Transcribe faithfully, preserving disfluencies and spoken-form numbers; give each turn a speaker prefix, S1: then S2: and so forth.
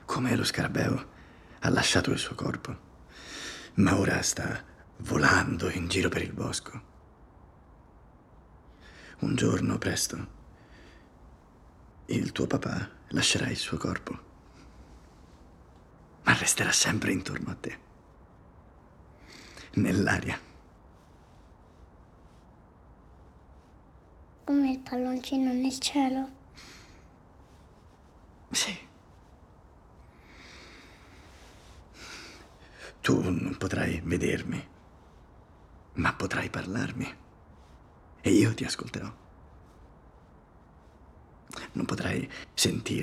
S1: come lo scarabeo ha lasciato il suo corpo, ma ora sta volando in giro per il bosco. Un giorno presto il tuo papà lascerà il suo corpo, ma resterà sempre intorno a te, nell'aria.
S2: Come il palloncino nel cielo?
S1: Sì. Tu non potrai vedermi, ma potrai parlarmi e io ti ascolterò. Non potrai sentirmi.